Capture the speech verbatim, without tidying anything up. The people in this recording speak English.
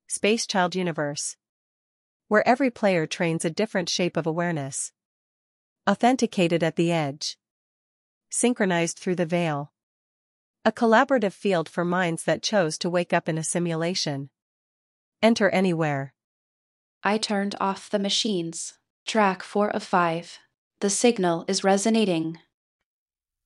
Space Child Universe, where every player trains a different shape of awareness. Authenticated at the edge. Synchronized through the veil. A collaborative field for minds that chose to wake up in a simulation. Enter anywhere. I turned off the machines. Track four of five. The signal is resonating.